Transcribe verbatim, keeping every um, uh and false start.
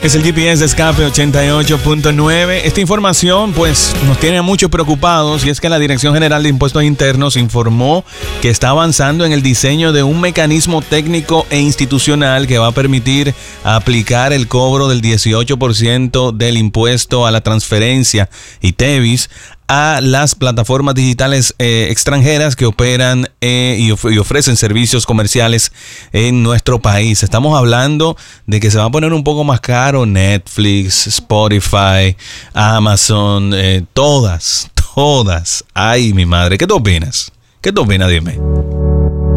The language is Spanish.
Es el G P S de Escape ochenta y ocho punto nueve. Esta información pues nos tiene a muchos preocupados, y es que la Dirección General de Impuestos Internos informó que está avanzando en el diseño de un mecanismo técnico e institucional que va a permitir aplicar el cobro del dieciocho por ciento del impuesto a la transferencia y T E V I S a las plataformas digitales eh, extranjeras que operan eh, y, of- y ofrecen servicios comerciales en nuestro país. Estamos hablando de que se va a poner un poco más caro Netflix, Spotify, Amazon, eh, todas, todas. Ay, mi madre, ¿qué tú opinas? ¿Qué tú opinas? Dime.